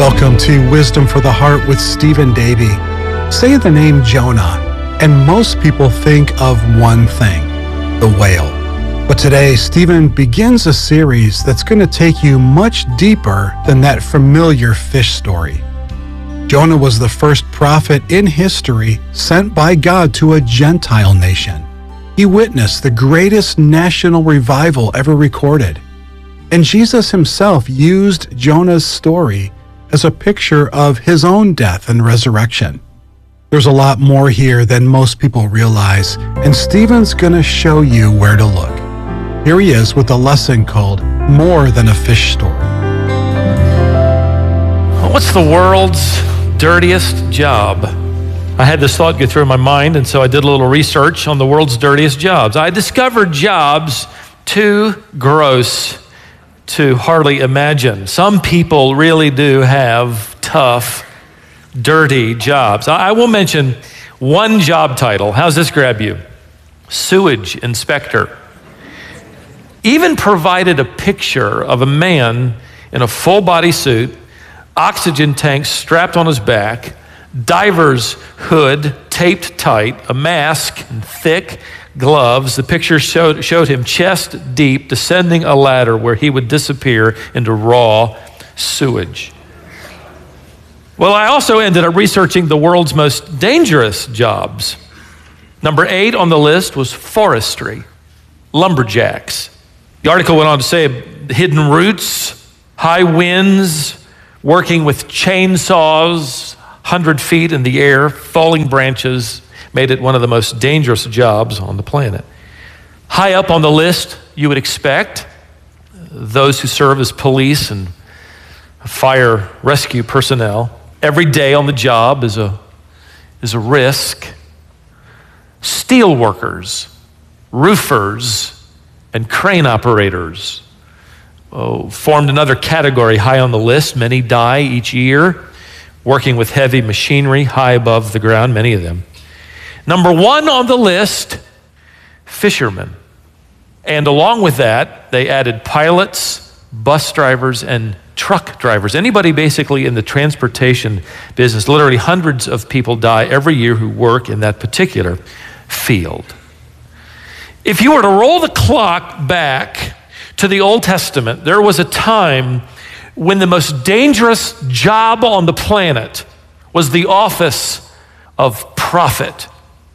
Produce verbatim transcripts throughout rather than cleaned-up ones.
Welcome to Wisdom for the Heart with Stephen Davey. Say the name Jonah, and most people think of one thing, the whale. But today, Stephen begins a series that's going to take you much deeper than that familiar fish story. Jonah was the first prophet in history sent by God to a Gentile nation. He witnessed the greatest national revival ever recorded. And Jesus himself used Jonah's story as a picture of his own death and resurrection. There's a lot more here than most people realize, and Stephen's going to show you where to look. Here he is with a lesson called More Than a Fish Story. What's the world's dirtiest job? I had this thought go through my mind, and so I did a little research on the world's dirtiest jobs. I discovered jobs too gross to hardly imagine. Some people really do have tough, dirty jobs. I will mention one job title. How's this grab you? Sewage inspector. Even provided a picture of a man in a full body suit, oxygen tank strapped on his back, diver's hood taped tight, a mask and thick gloves. The picture showed, showed him chest deep descending a ladder where he would disappear into raw sewage. Well, I also ended up researching the world's most dangerous jobs. Number eight on the list was forestry, lumberjacks. The article went on to say hidden roots, high winds, working with chainsaws, one hundred feet in the air, falling branches, made it one of the most dangerous jobs on the planet. High up on the list, you would expect, those who serve as police and fire rescue personnel. Every day on the job is a, is a risk. Steel workers, roofers, and crane operators oh, formed another category high on the list. Many die each year, working with heavy machinery high above the ground, many of them. Number one on the list, fishermen. And along with that, they added pilots, bus drivers, and truck drivers. Anybody basically in the transportation business. Literally hundreds of people die every year who work in that particular field. If you were to roll the clock back to the Old Testament, there was a time when the most dangerous job on the planet was the office of prophet.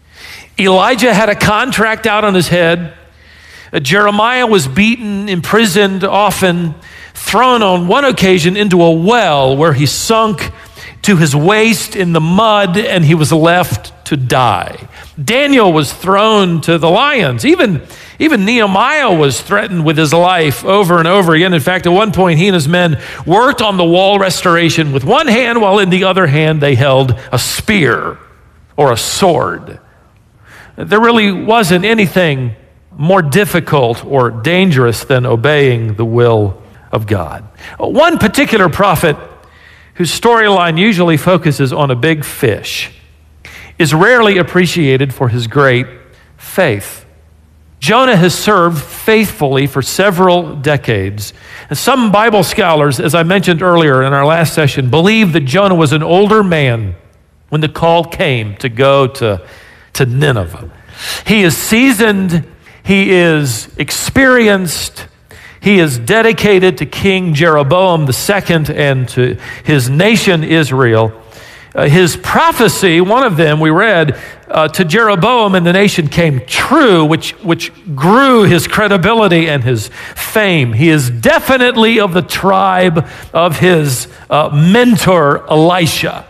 Elijah had a contract out on his head. Uh, Jeremiah was beaten, imprisoned, often thrown on one occasion into a well where he sunk to his waist in the mud and he was left to die. Daniel was thrown to the lions. Even, even Nehemiah was threatened with his life over and over again. In fact, at one point, he and his men worked on the wall restoration with one hand while in the other hand they held a spear or a sword. There really wasn't anything more difficult or dangerous than obeying the will of God. One particular prophet whose storyline usually focuses on a big fish is rarely appreciated for his great faith. Jonah has served faithfully for several decades. And some Bible scholars, as I mentioned earlier in our last session, believe that Jonah was an older man when the call came to go to to Nineveh. He is seasoned, he is experienced, he is dedicated to King Jeroboam the second and to his nation Israel. Uh, his prophecy, one of them we read, uh, to Jeroboam and the nation came true, which, which grew his credibility and his fame. He is definitely of the tribe of his uh, mentor Elisha.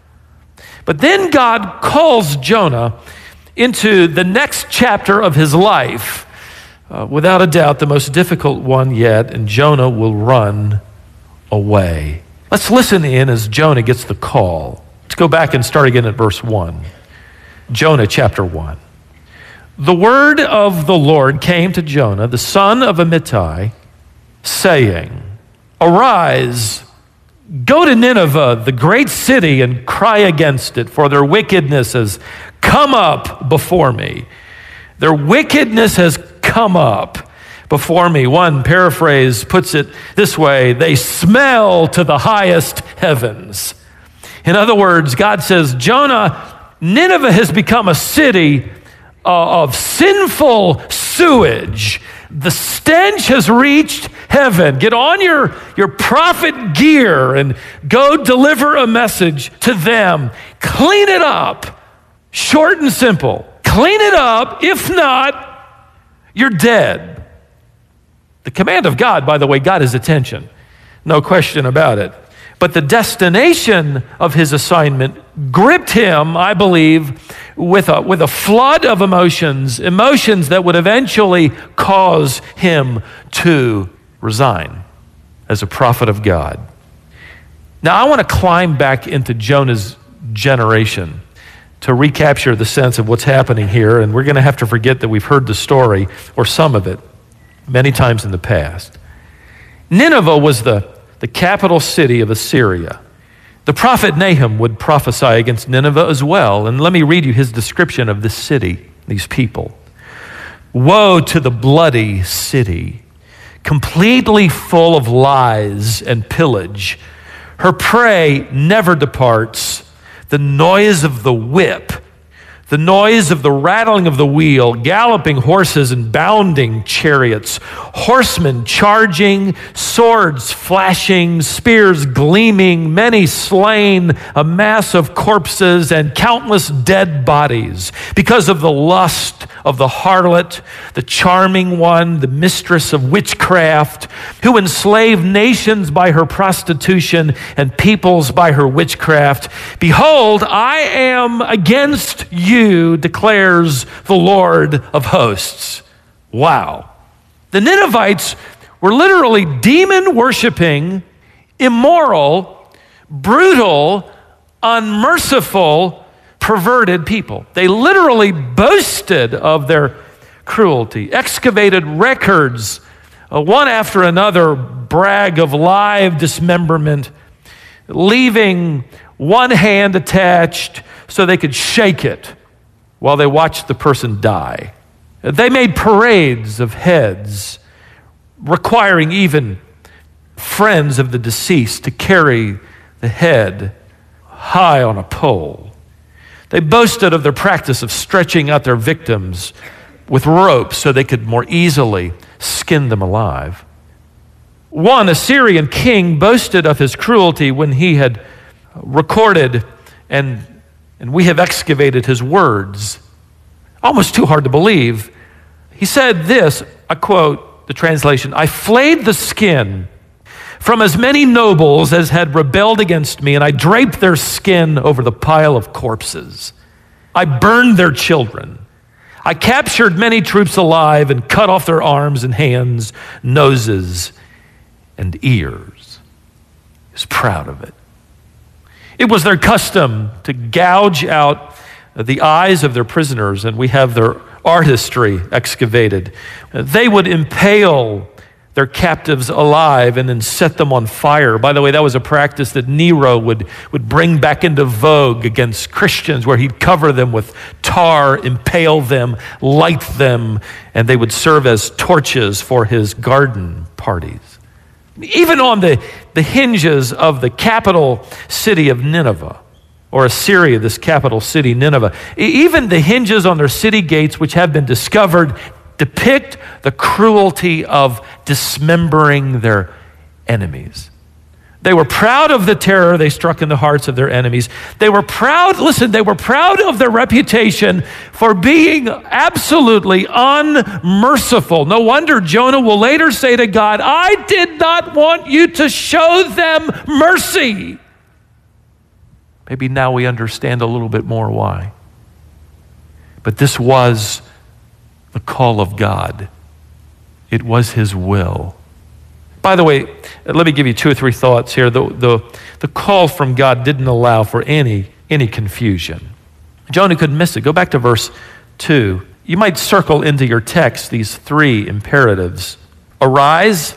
But then God calls Jonah into the next chapter of his life, uh, without a doubt the most difficult one yet, and Jonah will run away. Let's listen in as Jonah gets the call. Let's go back and start again at verse one. Jonah chapter one. The word of the Lord came to Jonah, the son of Amittai, saying, Arise, go to Nineveh, the great city, and cry against it, for their wickedness has come up before me. Their wickedness has come up. before me. One paraphrase puts it this way: they smell to the highest heavens. In other words, God says, Jonah, Nineveh has become a city uh, of sinful sewage. The stench has reached heaven. Get on your, your prophet gear and go deliver a message to them. Clean it up. Short and simple. Clean it up. If not, you're dead. The command of God, by the way, got his attention. No question about it. But the destination of his assignment gripped him, I believe, with a, with a flood of emotions, emotions that would eventually cause him to resign as a prophet of God. Now, I want to climb back into Jonah's generation to recapture the sense of what's happening here, and we're going to have to forget that we've heard the story, or some of it, many times in the past. Nineveh was the the capital city of Assyria. The prophet Nahum would prophesy against Nineveh as well. And let me read you his description of this city, these people. Woe to the bloody city, completely full of lies and pillage. Her prey never departs. The noise of the whip, the noise of the rattling of the wheel, galloping horses and bounding chariots, horsemen charging, swords flashing, spears gleaming, many slain, a mass of corpses and countless dead bodies because of the lust of the harlot, the charming one, the mistress of witchcraft, who enslaved nations by her prostitution and peoples by her witchcraft. Behold, I am against you, declares the Lord of hosts. Wow. The Ninevites were literally demon-worshiping, immoral, brutal, unmerciful, perverted people. They literally boasted of their cruelty, excavated records, uh, one after another brag of live dismemberment, leaving one hand attached so they could shake it while they watched the person die. They made parades of heads, requiring even friends of the deceased to carry the head high on a pole. They boasted of their practice of stretching out their victims with ropes so they could more easily skin them alive. One Assyrian king boasted of his cruelty when he had recorded and, and we have excavated his words. Almost too hard to believe. He said this, I quote the translation, I flayed the skin from as many nobles as had rebelled against me, and I draped their skin over the pile of corpses. I burned their children. I captured many troops alive and cut off their arms and hands, noses, and ears. He was proud of it. It was their custom to gouge out the eyes of their prisoners, and we have their artistry excavated. They would impale their captives alive and then set them on fire. By the way, that was a practice that Nero would, would bring back into vogue against Christians, where he'd cover them with tar, impale them, light them, and they would serve as torches for his garden parties. Even on the, the hinges of the capital city of Nineveh, or Assyria, this capital city, Nineveh, even the hinges on their city gates, which have been discovered, depict the cruelty of dismembering their enemies. They were proud of the terror they struck in the hearts of their enemies. They were proud, listen, they were proud of their reputation for being absolutely unmerciful. No wonder Jonah will later say to God, I did not want you to show them mercy. Maybe now we understand a little bit more why. But this was the call of God. It was his will. By the way, let me give you two or three thoughts here. The, the, the call from God didn't allow for any, any confusion. Jonah couldn't miss it. Go back to verse two. You might circle into your text these three imperatives. Arise,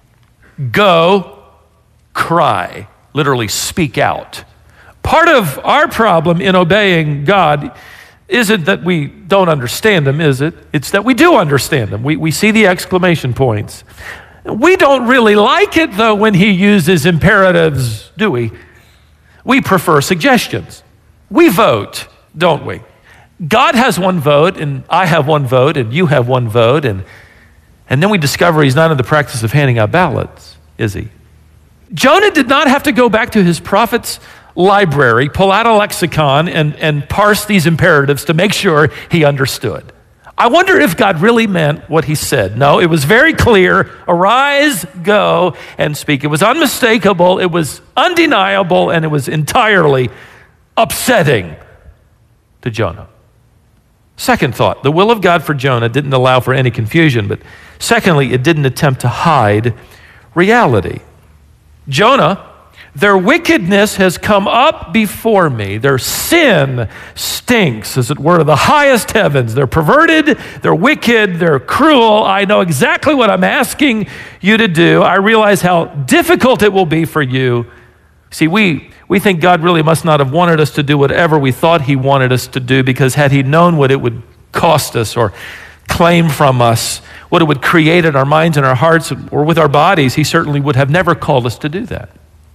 go, cry. Literally, speak out. Part of our problem in obeying God isn't that we don't understand them, is it? It's that we do understand them. We, we see the exclamation points. We don't really like it, though, when he uses imperatives, do we? We prefer suggestions. We vote, don't we? God has one vote, and I have one vote, and you have one vote, and, and then we discover he's not in the practice of handing out ballots, is he? Jonah did not have to go back to his prophet's library, pull out a lexicon, and, and parse these imperatives to make sure he understood. I wonder if God really meant what he said. No, it was very clear. Arise, go, and speak. It was unmistakable, it was undeniable, and it was entirely upsetting to Jonah. Second thought, the will of God for Jonah didn't allow for any confusion, but secondly, it didn't attempt to hide reality. Jonah, their wickedness has come up before me. Their sin stinks, as it were, to the highest heavens. They're perverted, they're wicked, they're cruel. I know exactly what I'm asking you to do. I realize how difficult it will be for you. See, we, we think God really must not have wanted us to do whatever we thought he wanted us to do, because had he known what it would cost us or claim from us, what it would create in our minds and our hearts or with our bodies, he certainly would have never called us to do that.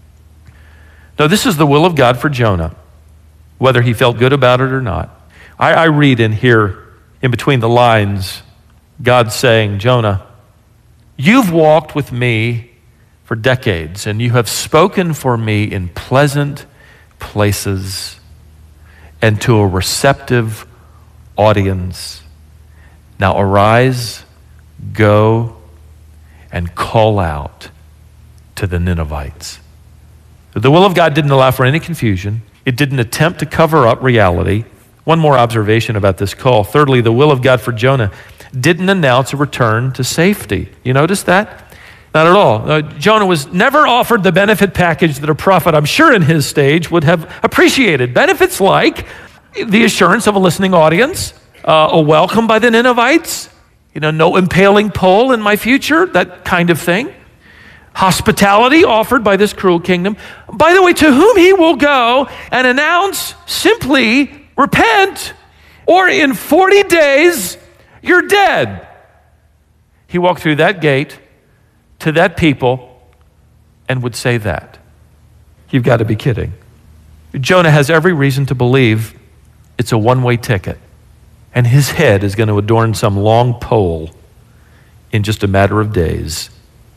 No, this is the will of God for Jonah, whether he felt good about it or not. I, I read in here, in between the lines, God saying, Jonah, you've walked with me for decades, and you have spoken for me in pleasant places and to a receptive audience. Now arise, go, and call out to the Ninevites. The will of God didn't allow for any confusion. It didn't attempt to cover up reality. One more observation about this call. Thirdly, the will of God for Jonah didn't announce a return to safety. You notice that? Not at all. Uh, Jonah was never offered the benefit package that a prophet, I'm sure in his stage, would have appreciated. Benefits like the assurance of a listening audience, uh, a welcome by the Ninevites, you know, no impaling pole in my future, that kind of thing. Hospitality offered by this cruel kingdom. By the way, to whom he will go and announce simply, repent, or in forty days, you're dead. He walked through that gate to that people and would say that. You've got to be kidding. Jonah has every reason to believe it's a one-way ticket, and his head is going to adorn some long pole in just a matter of days.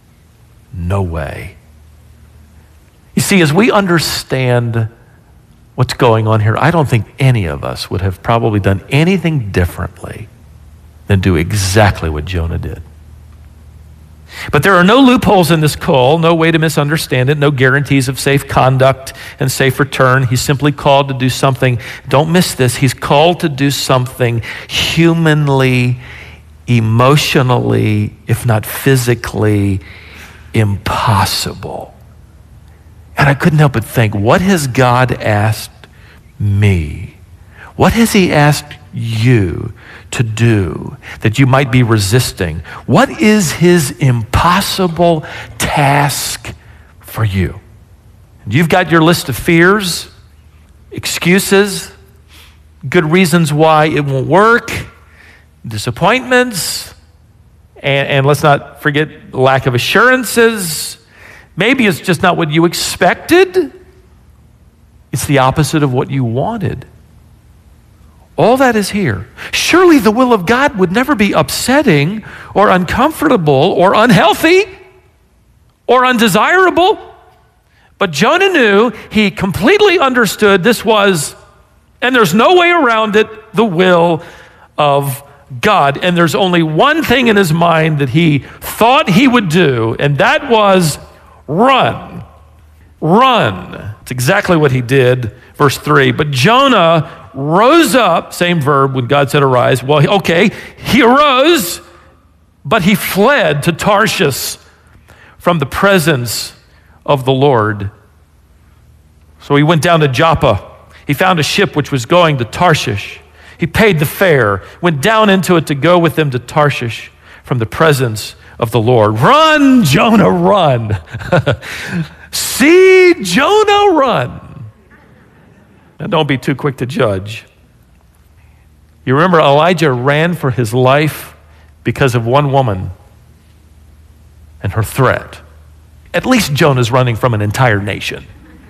No way. You see, as we understand what's going on here, I don't think any of us would have probably done anything differently than do exactly what Jonah did. But there are no loopholes in this call, no way to misunderstand it, no guarantees of safe conduct and safe return. He's simply called to do something, don't miss this, he's called to do something humanly, emotionally, if not physically, impossible. And I couldn't help but think, what has God asked me? What has he asked you to do that you might be resisting? What is his impossible task for you? You've got your list of fears, excuses, good reasons why it won't work, disappointments, and, and let's not forget lack of assurances. Maybe it's just not what you expected. It's the opposite of what you wanted. All that is here. Surely the will of God would never be upsetting or uncomfortable or unhealthy or undesirable. But Jonah knew, he completely understood this was, and there's no way around it, the will of God. And there's only one thing in his mind that he thought he would do, and that was run. Run. It's exactly what he did. Verse three, but Jonah rose up, same verb when God said arise. Well, okay, he arose, but he fled to Tarshish from the presence of the Lord. So he went down to Joppa. He found a ship which was going to Tarshish. He paid the fare, went down into it to go with them to Tarshish from the presence of the Lord. Run, Jonah, run. See Jonah run. And don't be too quick to judge. You remember Elijah ran for his life because of one woman and her threat. At least Jonah's running from an entire nation.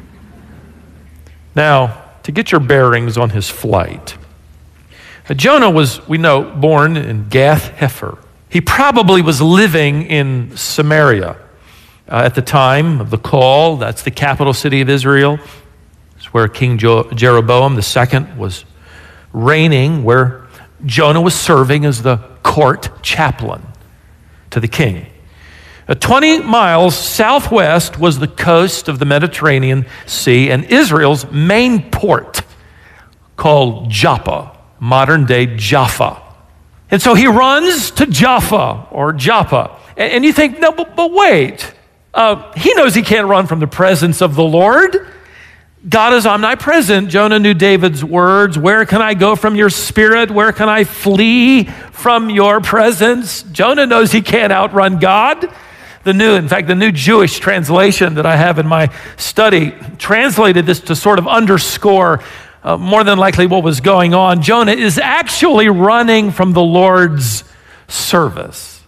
Now, to get your bearings on his flight, Jonah was, we know, born in Gath-Hepher. He probably was living in Samaria uh, at the time of the call. That's the capital city of Israel. It's where King jo- Jeroboam the second was reigning, where Jonah was serving as the court chaplain to the king. Uh, twenty miles southwest was the coast of the Mediterranean Sea and Israel's main port, called Joppa, modern-day Jaffa. And so he runs to Jaffa or Joppa. And, and you think, no, but, but wait. Uh, he knows he can't run from the presence of the Lord. God is omnipresent. Jonah knew David's words. Where can I go from your spirit? Where can I flee from your presence? Jonah knows he can't outrun God. The new, in fact, the new Jewish translation that I have in my study translated this to sort of underscore uh, more than likely what was going on. Jonah is actually running from the Lord's service.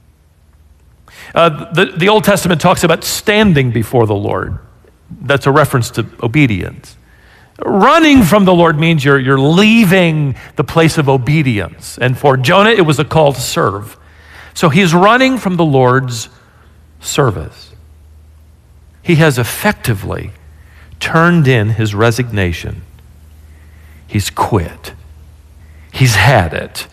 Uh, the, the Old Testament talks about standing before the Lord. That's a reference to obedience. Running from the Lord means you're, you're leaving the place of obedience. And for Jonah, it was a call to serve. So he's running from the Lord's service. He has effectively turned in his resignation. He's quit. He's had it.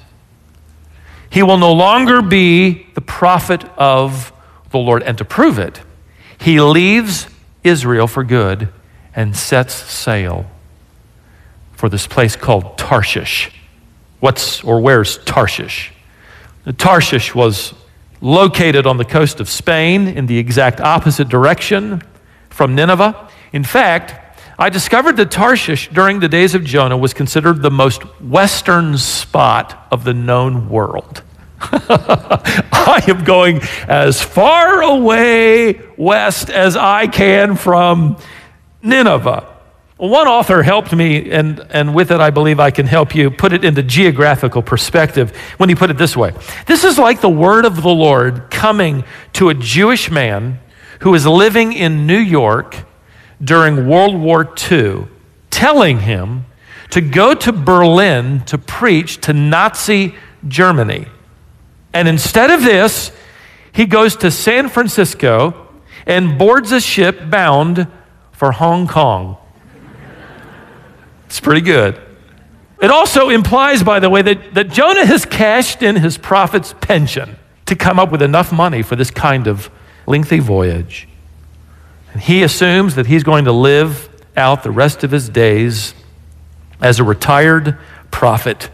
He will no longer be the prophet of the Lord. And to prove it, he leaves Israel for good and sets sail for this place called Tarshish. What's or where's Tarshish? Tarshish was located on the coast of Spain in the exact opposite direction from Nineveh. In fact, I discovered that Tarshish during the days of Jonah was considered the most western spot of the known world. I am going as far away west as I can from Nineveh. One author helped me, and, and with it I believe I can help you, put it into geographical perspective when he put it this way. This is like the word of the Lord coming to a Jewish man who is living in New York during World War Two, telling him to go to Berlin to preach to Nazi Germany. And instead of this, he goes to San Francisco and boards a ship bound for Hong Kong. It's pretty good. It also implies, by the way, that, that Jonah has cashed in his prophet's pension to come up with enough money for this kind of lengthy voyage. And he assumes that he's going to live out the rest of his days as a retired prophet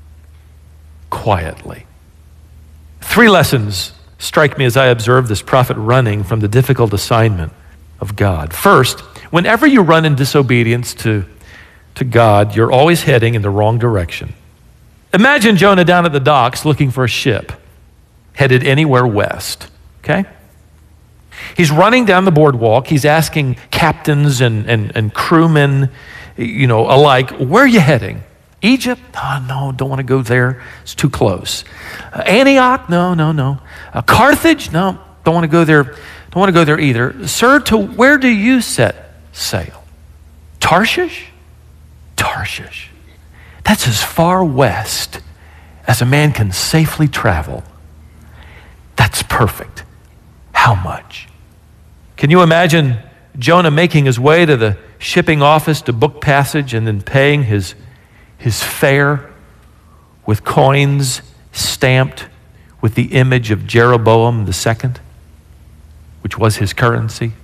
quietly. Three lessons strike me as I observe this prophet running from the difficult assignment of God. First, whenever you run in disobedience to, to God, you're always heading in the wrong direction. Imagine Jonah down at the docks looking for a ship headed anywhere west, okay? He's running down the boardwalk. He's asking captains and, and, and crewmen, you know, alike, where are you heading? Egypt? Oh, no, don't want to go there. It's too close. Uh, Antioch? No, no, no. Uh, Carthage? No, don't want to go there. Don't want to go there either. Sir, to where do you set sail? Tarshish? Tarshish. That's as far west as a man can safely travel. That's perfect. How much? Can you imagine Jonah making his way to the shipping office to book passage and then paying his his fare with coins stamped with the image of Jeroboam the second, which was his currency?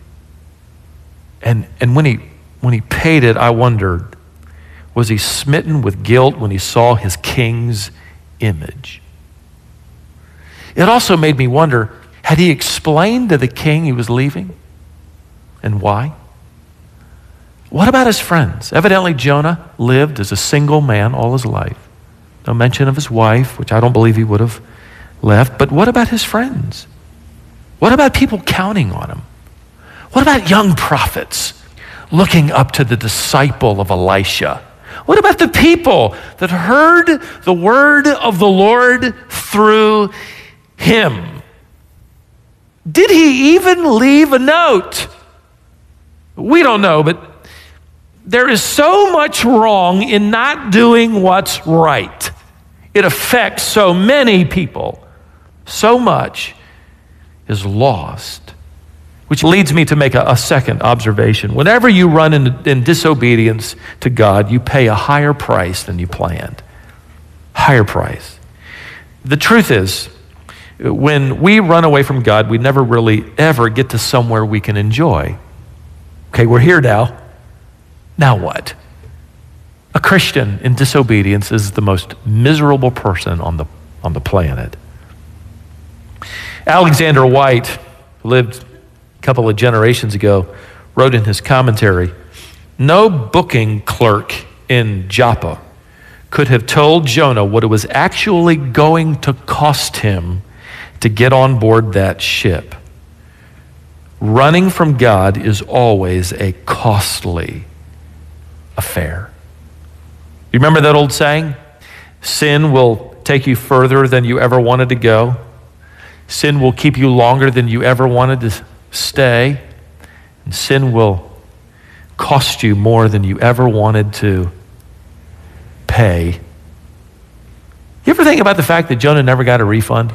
And, and when he, when he paid it, I wondered, was he smitten with guilt when he saw his king's image? It also made me wonder, had he explained to the king he was leaving and why? What about his friends? Evidently, Jonah lived as a single man all his life. No mention of his wife, which I don't believe he would have left. But what about his friends? What about people counting on him? What about young prophets looking up to the disciple of Elisha? What about the people that heard the word of the Lord through him? Did he even leave a note? We don't know, but there is so much wrong in not doing what's right. It affects so many people. So much is lost. Which leads me to make a, a second observation. Whenever you run in, in disobedience to God, you pay a higher price than you planned. Higher price. The truth is, when we run away from God, we never really ever get to somewhere we can enjoy. Okay, we're here now. Now what? A Christian in disobedience is the most miserable person on the, on the planet. Alexander White lived a couple of generations ago, wrote in his commentary, no booking clerk in Joppa could have told Jonah what it was actually going to cost him to get on board that ship. Running from God is always a costly affair. You remember that old saying? Sin will take you further than you ever wanted to go. Sin will keep you longer than you ever wanted to stay. And sin will cost you more than you ever wanted to pay. You ever think about the fact that Jonah never got a refund?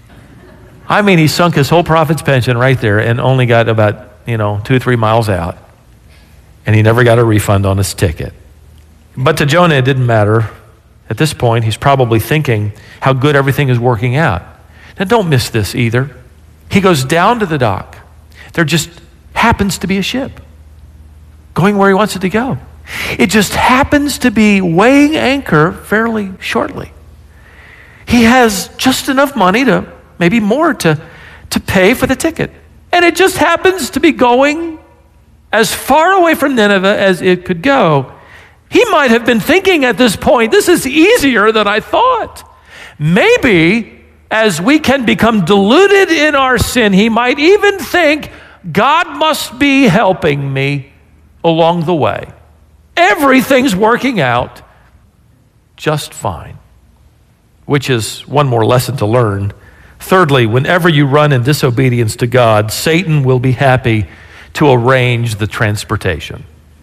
I mean, he sunk his whole prophet's pension right there and only got about, you know, two or three miles out. And he never got a refund on his ticket. But to Jonah, it didn't matter. At this point, he's probably thinking how good everything is working out. Now, don't miss this either. He goes down to the dock. There just happens to be a ship going where he wants it to go. It just happens to be weighing anchor fairly shortly. He has just enough money to, maybe more, to, to pay for the ticket. And it just happens to be going as far away from Nineveh as it could go. He might have been thinking at this point, this is easier than I thought. Maybe as we can become deluded in our sin, he might even think, God must be helping me along the way. Everything's working out just fine. Which is one more lesson to learn. Thirdly, whenever you run in disobedience to God, Satan will be happy to arrange the transportation.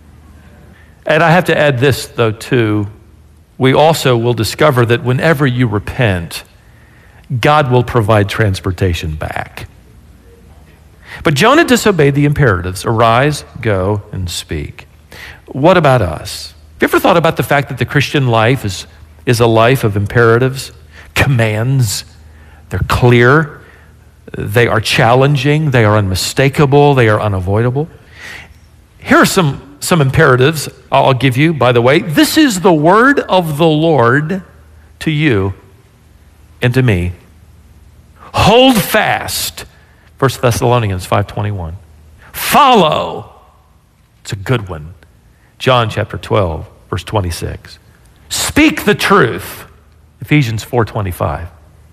And I have to add this, though, too. We also will discover that whenever you repent, God will provide transportation back. But Jonah disobeyed the imperatives. Arise, go, and speak. What about us? Have you ever thought about the fact that the Christian life is, is a life of imperatives, commands? They're clear. They are challenging. They are unmistakable. They are unavoidable. Here are some, some imperatives I'll give you, by the way. This is the word of the Lord to you and to me. Hold fast. First Thessalonians five twenty-one. Follow. It's a good one. John chapter twelve, verse twenty-six. Speak the truth. Ephesians four twenty-five.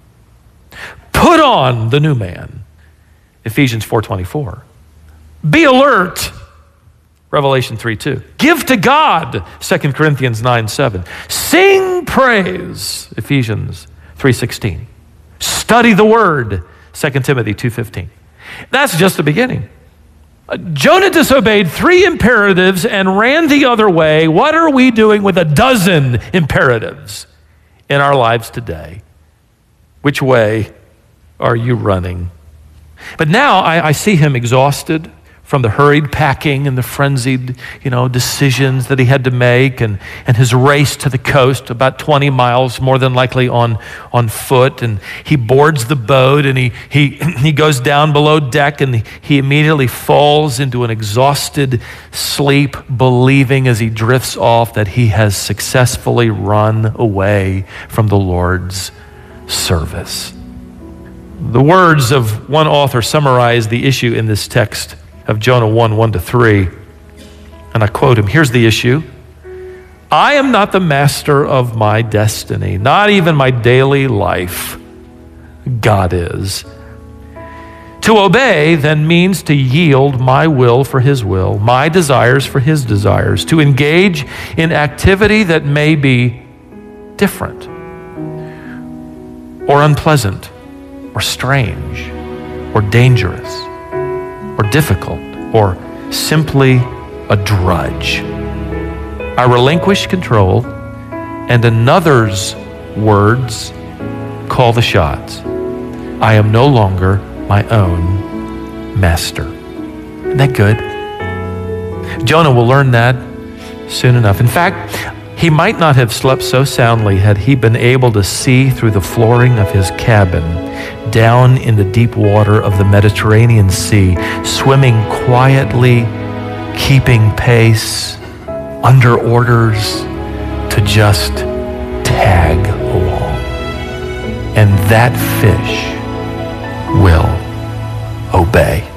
Put on the new man. Ephesians four twenty-four. Be alert. Revelation three two. Give to God. Second Corinthians nine seven. Sing praise. Ephesians three sixteen. Study the word. Second Timothy two fifteen. That's just the beginning. Jonah disobeyed three imperatives and ran the other way. What are we doing with a dozen imperatives in our lives today? Which way are you running? But now I, I see him exhausted from the hurried packing and the frenzied, you know, decisions that he had to make, and, and his race to the coast, about twenty miles, more than likely on, on foot. And he boards the boat and he, he, he goes down below deck, and he, he immediately falls into an exhausted sleep, believing as he drifts off that he has successfully run away from the Lord's service. The words of one author summarize the issue in this text of Jonah one, one to three. And I quote him. Here's the issue. I am not the master of my destiny, not even my daily life. God is. To obey then means to yield my will for his will, my desires for his desires, to engage in activity that may be different or unpleasant or strange or dangerous or difficult or simply a drudge. I relinquish control and another's words call the shots. I am no longer my own master. Isn't that good? Jonah will learn that soon enough. In fact, he might not have slept so soundly had he been able to see through the flooring of his cabin down in the deep water of the Mediterranean Sea, swimming quietly, keeping pace, under orders to just tag along. And that fish will obey.